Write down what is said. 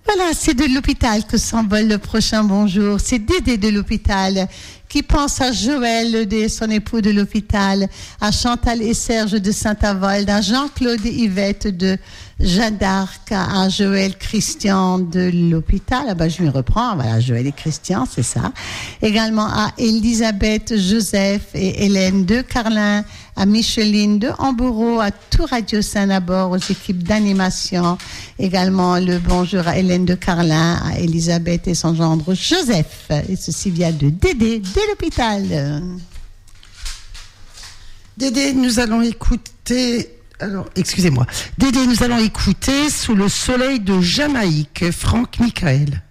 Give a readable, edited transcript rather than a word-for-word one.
Voilà, c'est de l'hôpital que s'envole le prochain bonjour. C'est Dédé de l'hôpital qui pense à Joël, son époux de l'hôpital, à Chantal et Serge de Saint-Avold, à Jean-Claude et Yvette de Jeanne d'Arc, à Joël Christian de l'hôpital. Ah ben, je m'y reprends. Voilà, Joël et Christian, c'est ça. Également à Elisabeth, Joseph et Hélène de Carlin, à Micheline de Hambourg, à tout Radio Saint-Nabord, aux équipes d'animation. Également le bonjour à Hélène de Carlin, à Elisabeth et son gendre Joseph. Et ceci vient de Dédé de l'hôpital. Dédé, nous allons écouter... Alors, excusez-moi. Dédé, nous allons écouter Sous le soleil de Jamaïque, Franck Michael.